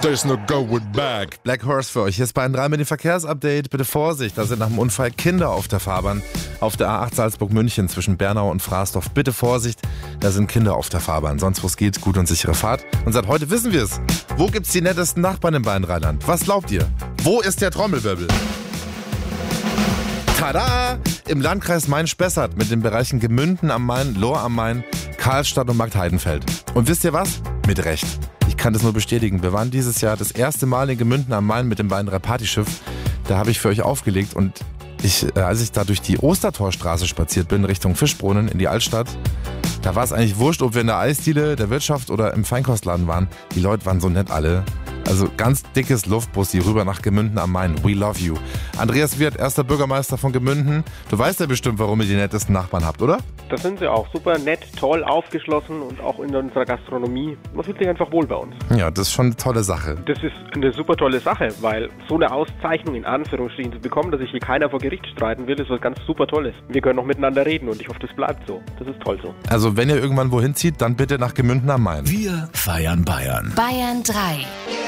there's no going back. Black Horse für euch. Hier ist Bayern 3 mit dem Verkehrsupdate. Bitte Vorsicht, da sind nach dem Unfall Kinder auf der Fahrbahn. Auf der A8 Salzburg-München zwischen Bernau und Fraßdorf. Bitte Vorsicht, da sind Kinder auf der Fahrbahn. Sonst, wo es geht, gut und sichere Fahrt. Und seit heute wissen wir es. Wo gibt's die nettesten Nachbarn im Bayern 3-Land? Was glaubt ihr? Wo ist der Trommelwirbel? Tada! Im Landkreis Main-Spessart mit den Bereichen Gemünden am Main, Lohr am Main, Karlstadt und Marktheidenfeld. Und wisst ihr was? Mit Recht. Ich kann das nur bestätigen. Wir waren dieses Jahr das erste Mal in Gemünden am Main mit dem Bayern 3 Partyschiff. Da habe ich für euch aufgelegt und als ich da durch die Ostertorstraße spaziert bin, Richtung Fischbrunnen in die Altstadt, da war es eigentlich wurscht, ob wir in der Eisdiele, der Wirtschaft oder im Feinkostladen waren. Die Leute waren so nett alle. Also ganz dickes Luftbussi rüber nach Gemünden am Main. We love you. Andreas Wirth, erster Bürgermeister von Gemünden. Du weißt ja bestimmt, warum ihr die nettesten Nachbarn habt, oder? Das sind sie auch. Super nett, toll, aufgeschlossen und auch in unserer Gastronomie. Man fühlt sich einfach wohl bei uns. Ja, das ist schon eine tolle Sache. Das ist eine super tolle Sache, weil so eine Auszeichnung in Anführungsstrichen zu bekommen, dass sich hier keiner vor Gericht streiten will, ist was ganz super Tolles. Wir können noch miteinander reden und ich hoffe, das bleibt so. Das ist toll so. Also wenn ihr irgendwann wohin zieht, dann bitte nach Gemünden am Main. Wir feiern Bayern. Bayern 3.